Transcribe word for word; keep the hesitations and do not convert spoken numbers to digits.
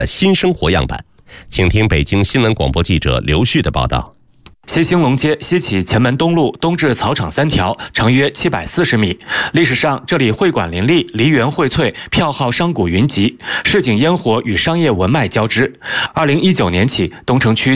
新生活样板。请听北京新闻广播记者刘旭的报道。 西兴隆街西起前门东路东至草场三条，长约七百四十米。历史上，这里会馆林立，梨园荟萃，票号商贾云集，市井烟火与商业文脉交织。二零一九年起，东城区